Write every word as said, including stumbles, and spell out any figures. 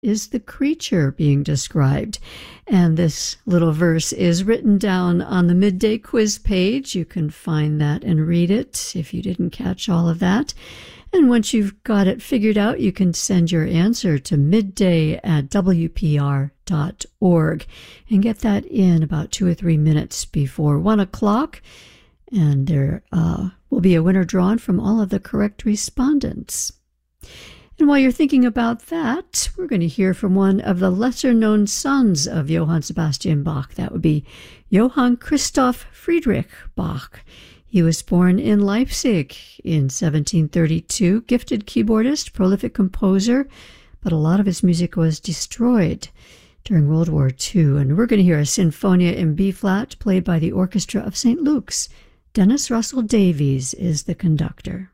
is the creature being described? And this little verse is written down on the midday quiz page. You can find that and read it if you didn't catch all of that. And once you've got it figured out, you can send your answer to midday at w p r dot org and get that in about two or three minutes before one o'clock. And there uh, will be a winner drawn from all of the correct respondents. And while you're thinking about that, we're going to hear from one of the lesser-known sons of Johann Sebastian Bach. That would be Johann Christoph Friedrich Bach. He was born in Leipzig in seventeen thirty-two, gifted keyboardist, prolific composer, but a lot of his music was destroyed during World War Two. And we're going to hear a Sinfonia in B-flat played by the Orchestra of Saint Luke's. Dennis Russell Davies is the conductor.